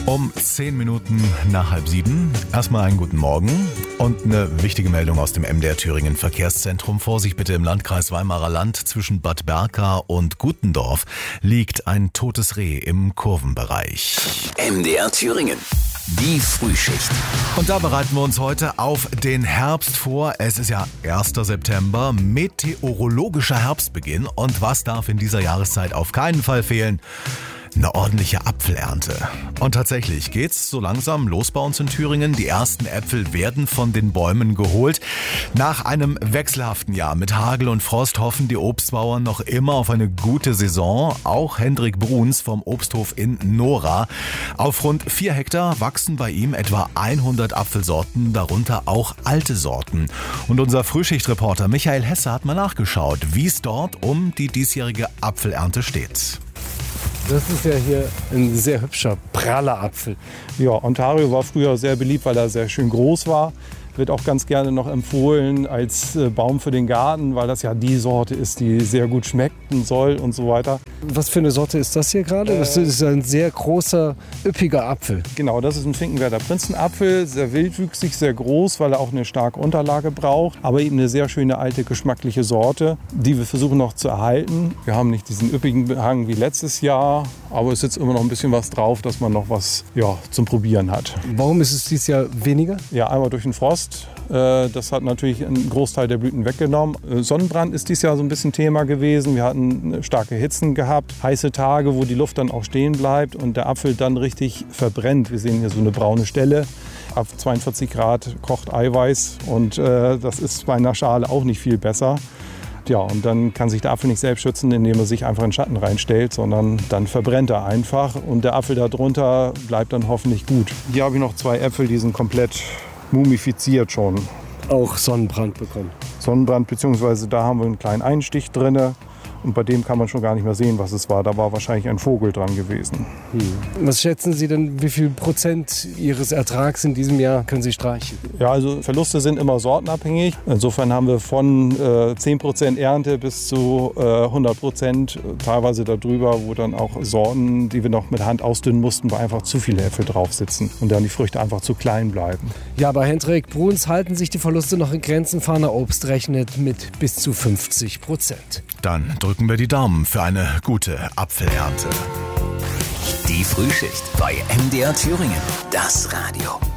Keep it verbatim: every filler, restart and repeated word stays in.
Um zehn Minuten nach halb sieben. Erstmal einen guten Morgen und eine wichtige Meldung aus dem M D R Thüringen Verkehrszentrum. Vorsicht bitte, im Landkreis Weimarer Land zwischen Bad Berka und Gutendorf liegt ein totes Reh im Kurvenbereich. M D R Thüringen. Die Frühschicht. Und da bereiten wir uns heute auf den Herbst vor. Es ist ja erster September, meteorologischer Herbstbeginn. Und was darf in dieser Jahreszeit auf keinen Fall fehlen? Eine ordentliche Apfelernte. Und tatsächlich geht's so langsam los bei uns in Thüringen. Die ersten Äpfel werden von den Bäumen geholt. Nach einem wechselhaften Jahr mit Hagel und Frost hoffen die Obstbauern noch immer auf eine gute Saison. Auch Hendrik Bruns vom Obsthof in Nora. Auf rund vier Hektar wachsen bei ihm etwa hundert Apfelsorten, darunter auch alte Sorten. Und unser Frühschichtreporter Michael Hesse hat mal nachgeschaut, wie es dort um die diesjährige Apfelernte steht. Das ist ja hier ein sehr hübscher, praller Apfel. Ja, Ontario war früher sehr beliebt, weil er sehr schön groß war. Wird auch ganz gerne noch empfohlen als Baum für den Garten, weil das ja die Sorte ist, die sehr gut schmecken soll und so weiter. Was für eine Sorte ist das hier gerade? Das ist ein sehr großer, üppiger Apfel. Genau, das ist ein Finkenwerder Prinzenapfel, sehr wildwüchsig, sehr groß, weil er auch eine starke Unterlage braucht, aber eben eine sehr schöne alte geschmackliche Sorte, die wir versuchen noch zu erhalten. Wir haben nicht diesen üppigen Behang wie letztes Jahr, aber es sitzt immer noch ein bisschen was drauf, dass man noch was ja, zum Probieren hat. Warum ist es dieses Jahr weniger? Ja, einmal durch den Frost. Das hat natürlich einen Großteil der Blüten weggenommen. Sonnenbrand ist dieses Jahr so ein bisschen Thema gewesen. Wir hatten starke Hitzen gehabt, heiße Tage, wo die Luft dann auch stehen bleibt und der Apfel dann richtig verbrennt. Wir sehen hier so eine braune Stelle. Ab zweiundvierzig Grad kocht Eiweiß und äh, das ist bei einer Schale auch nicht viel besser. Ja, und dann kann sich der Apfel nicht selbst schützen, indem er sich einfach in den Schatten reinstellt, sondern dann verbrennt er einfach und der Apfel darunter bleibt dann hoffentlich gut. Hier habe ich noch zwei Äpfel, die sind komplett mumifiziert schon. Auch Sonnenbrand bekommen. Sonnenbrand, beziehungsweise da haben wir einen kleinen Einstich drin. Und bei dem kann man schon gar nicht mehr sehen, was es war. Da war wahrscheinlich ein Vogel dran gewesen. Hm. Was schätzen Sie denn, wie viel Prozent Ihres Ertrags in diesem Jahr können Sie streichen? Ja, also Verluste sind immer sortenabhängig. Insofern haben wir von äh, zehn Prozent Ernte bis zu äh, hundert Prozent, teilweise darüber, wo dann auch Sorten, die wir noch mit Hand ausdünnen mussten, weil einfach zu viele Äpfel drauf sitzen und dann die Früchte einfach zu klein bleiben. Ja, bei Hendrik Bruns halten sich die Verluste noch in Grenzen. Farner Obst rechnet mit bis zu fünfzig Prozent. Dann drücken wir die Daumen für eine gute Apfelernte. Die Frühschicht bei M D R Thüringen. Das Radio.